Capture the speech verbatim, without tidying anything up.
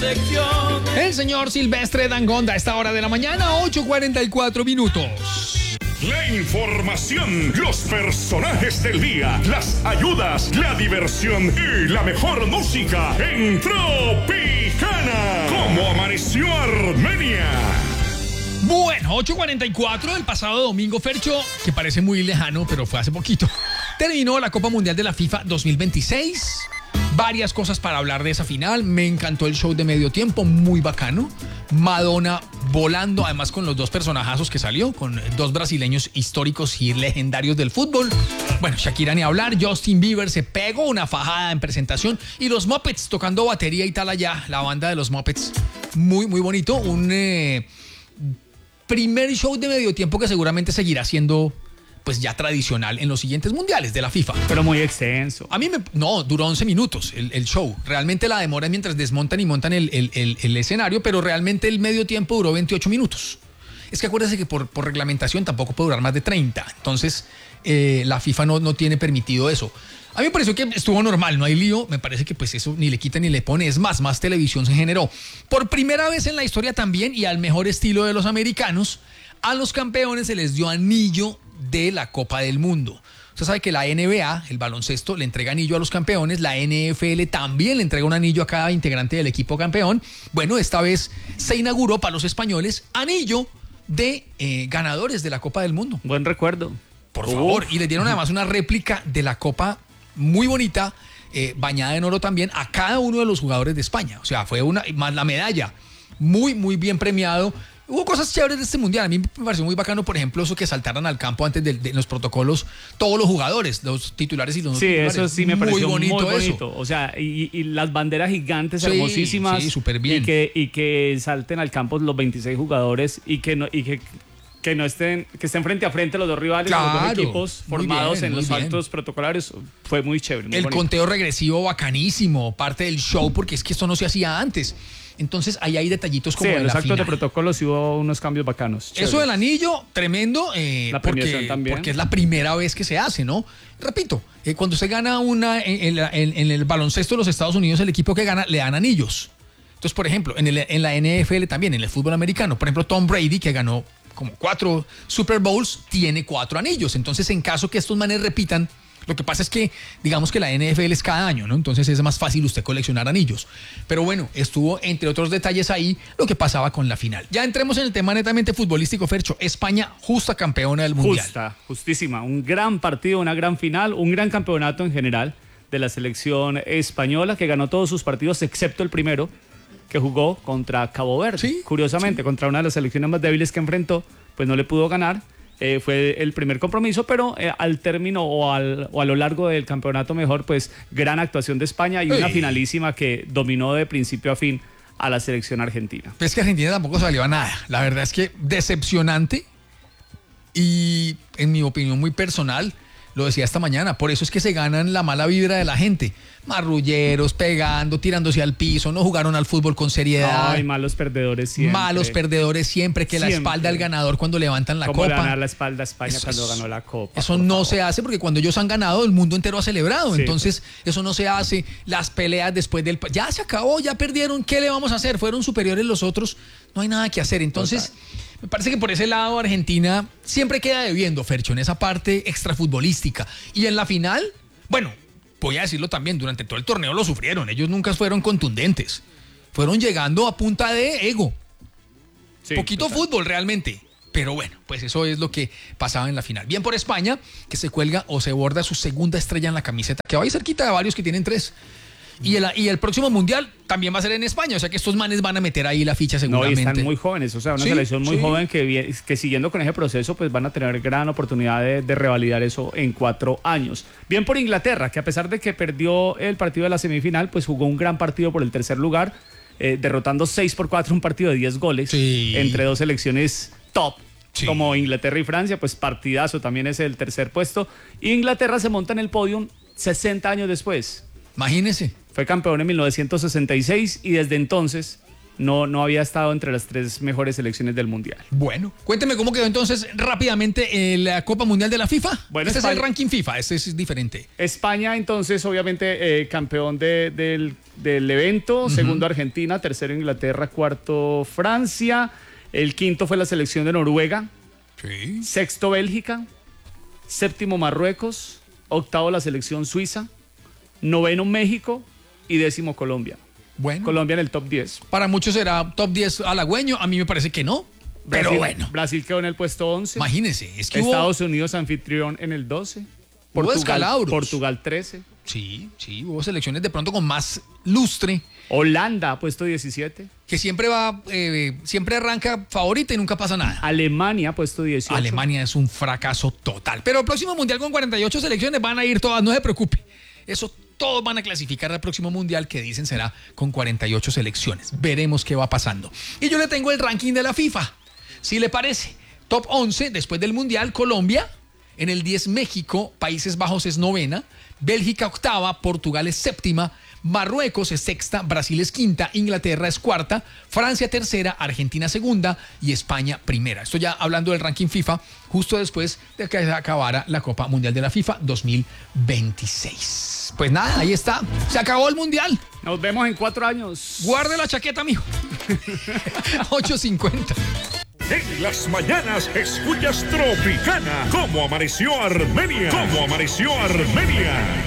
El señor Silvestre Dangond a esta hora de la mañana, ocho cuarenta y cuatro minutos. La información, los personajes del día, las ayudas, la diversión y la mejor música en Tropicana. ¿Cómo amaneció Armenia? Bueno, ocho cuarenta y cuatro, el pasado domingo, Fercho, que parece muy lejano, pero fue hace poquito, terminó la Copa Mundial de la FIFA dos mil veintiséis. Varias cosas para hablar de esa final. Me encantó el show de medio tiempo, muy bacano. Madonna volando, además con los dos personajazos que salió, con dos brasileños históricos y legendarios del fútbol. Bueno, Shakira ni hablar, Justin Bieber se pegó una fajada en presentación y los Muppets tocando batería y tal allá, la banda de los Muppets. Muy, muy bonito. Un eh, primer show de medio tiempo que seguramente seguirá siendo pues ya tradicional en los siguientes mundiales de la FIFA. Pero muy extenso. A mí me... No, duró once minutos el, el show. Realmente la demora es mientras desmontan y montan el, el, el, el escenario, pero realmente el medio tiempo duró veintiocho minutos. Es que acuérdense que por, por reglamentación tampoco puede durar más de treinta. Entonces, eh, la FIFA no, no tiene permitido eso. A mí me pareció que estuvo normal, no hay lío. Me parece que pues eso ni le quita ni le pone. Es más, más televisión se generó. Por primera vez en la historia también, y al mejor estilo de los americanos, a los campeones se les dio anillo de la Copa del Mundo. Usted sabe que la N B A, el baloncesto, le entrega anillo a los campeones, la N F L también le entrega un anillo a cada integrante del equipo campeón. Bueno, esta vez se inauguró para los españoles anillo de eh, ganadores de la Copa del Mundo. Buen recuerdo. Por favor, y le dieron además una réplica de la Copa muy bonita, eh, bañada en oro también, a cada uno de los jugadores de España. O sea, fue una, más la medalla, muy, muy bien premiado. Hubo cosas chéveres de este mundial. A mí me pareció muy bacano, por ejemplo, eso que saltaran al campo antes de, de los protocolos todos los jugadores, los titulares y los no sí, titulares. Sí, eso sí me pareció muy bonito. Muy bonito. Eso. O sea, y, y las banderas gigantes, sí, hermosísimas. Sí, súper bien. Y que, y que salten al campo los veintiséis jugadores y que no, y que, que no estén, que estén frente a frente los dos rivales, claro, los dos equipos formados bien, en los bien. saltos protocolarios. Fue muy chévere. Muy el bonito. conteo regresivo bacanísimo, parte del show, porque es que esto no se hacía antes. Entonces ahí hay detallitos como sí, en en los la actos final. de protocolos hubo unos cambios bacanos. Eso chéveres. del anillo, tremendo, eh, la porque, también. porque es la primera vez que se hace, ¿no? Repito, eh, cuando se gana una en, en, en, en el baloncesto de los Estados Unidos, el equipo que gana le dan anillos. Entonces, por ejemplo, en, el, en la N F L también, en el fútbol americano, por ejemplo, Tom Brady, que ganó como cuatro Super Bowls, tiene cuatro anillos. Entonces, en caso que estos manes repitan, lo que pasa es que, digamos que la N F L es cada año, ¿no? Entonces es más fácil usted coleccionar anillos. Pero bueno, estuvo, entre otros detalles ahí, lo que pasaba con la final. Ya entremos en el tema netamente futbolístico, Fercho. España, justa campeona del Mundial. Justa, justísima. Un gran partido, una gran final, un gran campeonato en general de la selección española, que ganó todos sus partidos, excepto el primero, que jugó contra Cabo Verde. Sí, Curiosamente, sí. Contra una de las selecciones más débiles que enfrentó, pues no le pudo ganar. Eh, fue el primer compromiso, pero eh, al término o, al, o a lo largo del campeonato mejor, pues gran actuación de España y una Ey. finalísima que dominó de principio a fin a la selección argentina. Pues es que Argentina tampoco salió a nada. La verdad es que decepcionante y, en mi opinión muy personal, lo decía esta mañana, por eso es que se ganan la mala vibra de la gente. Marrulleros, pegando, tirándose al piso, no jugaron al fútbol con seriedad. Ay, malos perdedores siempre. Malos perdedores siempre, que Siempre. la espalda al ganador cuando levantan la Como copa. ganar la espalda a España Eso cuando es- ganó la copa. Eso por no favor. se hace porque cuando ellos han ganado, el mundo entero ha celebrado. Sí, Entonces, eso no se hace. Las peleas después del... Ya se acabó, ya perdieron. ¿Qué le vamos a hacer? Fueron superiores los otros. No hay nada que hacer. Entonces, Total. me parece que por ese lado Argentina siempre queda debiendo, Fercho, en esa parte extrafutbolística. Y en la final, bueno, voy a decirlo también, durante todo el torneo lo sufrieron. Ellos nunca fueron contundentes. Fueron llegando a punta de ego. Sí, Poquito total. fútbol realmente. Pero bueno, pues eso es lo que pasaba en la final. Bien por España, que se cuelga o se borda su segunda estrella en la camiseta, que va ahí cerquita de varios que tienen tres. Y el, y el próximo mundial también va a ser en España, o sea que estos manes van a meter ahí la ficha No, y seguramente. están muy jóvenes, o sea, una Sí, selección muy sí. joven que, vie- que siguiendo con ese proceso, pues van a tener gran oportunidad de, de revalidar eso en cuatro años. Bien por Inglaterra, que a pesar de que perdió el partido de la semifinal, pues jugó un gran partido por el tercer lugar, eh, derrotando seis por cuatro, un partido de diez goles, Sí. entre dos selecciones top. Sí. Como Inglaterra y Francia, pues partidazo, también es el tercer puesto. Inglaterra se monta en el podium sesenta años después. Imagínense. Fue campeón en mil novecientos sesenta y seis y desde entonces no, no había estado entre las tres mejores selecciones del Mundial. Bueno, cuénteme cómo quedó entonces rápidamente eh, la Copa Mundial de la FIFA. Bueno, este España, es el ranking FIFA, este es diferente. España entonces obviamente eh, campeón de, del, del evento, uh-huh. Segundo Argentina, tercero Inglaterra, cuarto Francia, el quinto fue la selección de Noruega, sí. Sexto Bélgica, séptimo Marruecos, octavo la selección Suiza, noveno México y décimo Colombia. Bueno. Colombia en el top diez. Para muchos será top diez halagüeño, a mí me parece que no, pero Brasil, bueno. Brasil quedó en el puesto once. Imagínense, es que Estados hubo, Unidos anfitrión en el doce. Hubo Portugal, descalabros. Portugal trece. Sí, sí, hubo selecciones de pronto con más lustre. Holanda puesto diecisiete. Que siempre va, eh, siempre arranca favorita y nunca pasa nada. Alemania puesto dieciocho. Alemania es un fracaso total. Pero el próximo mundial con cuarenta y ocho selecciones van a ir todas, no se preocupe. Eso todos van a clasificar al próximo mundial que dicen será con cuarenta y ocho selecciones. Veremos qué va pasando. Y yo le tengo el ranking de la FIFA. Si le parece, top once después del mundial, Colombia. En el diez, México, Países Bajos es novena, Bélgica octava, Portugal es séptima, Marruecos es sexta, Brasil es quinta, Inglaterra es cuarta, Francia tercera, Argentina segunda y España primera. Esto ya hablando del ranking FIFA, justo después de que acabara la Copa Mundial de la FIFA dos mil veintiséis. Pues nada, ahí está, se acabó el mundial. Nos vemos en cuatro años. Guarde la chaqueta, mijo. ocho cincuenta. En las mañanas escuchas Tropicana. ¿Cómo amaneció Armenia? ¿Cómo amaneció Armenia?